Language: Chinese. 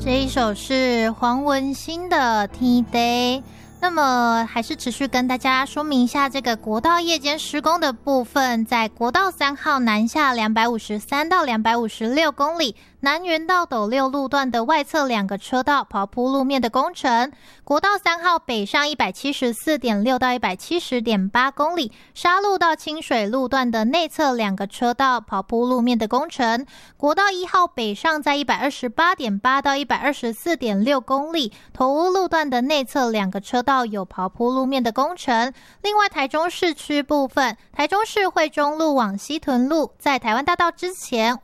这一首是黄文兴的《天地》。那么还是持续跟大家说明一下这个国道夜间施工的部分，在国道3号南下253到256公里，南园道斗六路段的外侧2个车道刨铺路面的工程，国道3号北上174.6到170.8公里，沙鹿到清水路段的内侧2个车道刨铺路面的工程，国道1号北上在128.8到124.6公里，头屋路段的内侧2个车道有刨铺路面的工程。另外台中市区部分，台中市惠中路往西屯路在台湾大道之前